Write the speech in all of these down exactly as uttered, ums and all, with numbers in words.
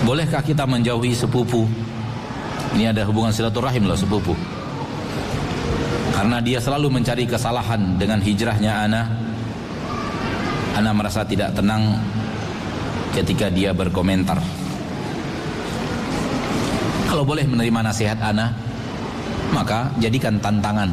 Bolehkah kita menjauhi sepupu? Ini ada hubungan silaturahim loh, sepupu. Karena dia selalu mencari kesalahan dengan hijrahnya ana. Ana merasa tidak tenang ketika dia berkomentar. Kalau boleh menerima nasihat ana, maka jadikan tantangan.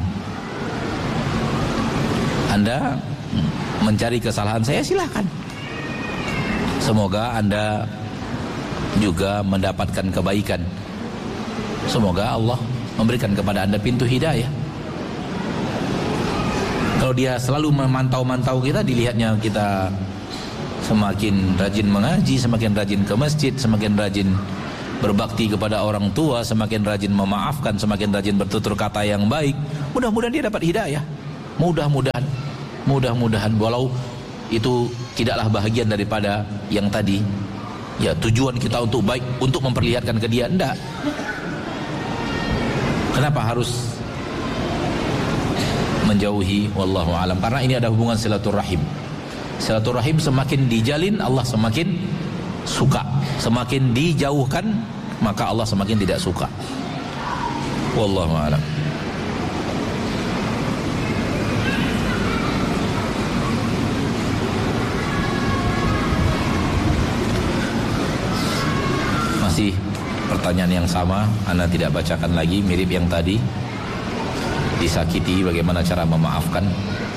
Anda mencari kesalahan saya, silakan. Semoga Anda juga mendapatkan kebaikan. Semoga Allah memberikan kepada Anda pintu hidayah. Kalau dia selalu memantau-mantau kita, dilihatnya kita semakin rajin mengaji, semakin rajin ke masjid, semakin rajin berbakti kepada orang tua, semakin rajin memaafkan, semakin rajin bertutur kata yang baik, mudah-mudahan dia dapat hidayah. Mudah-mudahan, mudah-mudahan, walau itu tidaklah bahagian daripada yang tadi. Ya, tujuan kita untuk baik, untuk memperlihatkan ke dia, enggak. Kenapa harus menjauhi? Wallahu alam. Karena ini ada hubungan silaturahim. Silaturahim semakin dijalin, Allah semakin suka. Semakin dijauhkan, maka Allah semakin tidak suka. Wallahu alam. Masih pertanyaan yang sama, Anda tidak bacakan lagi, mirip yang tadi. Disakiti, bagaimana cara memaafkan?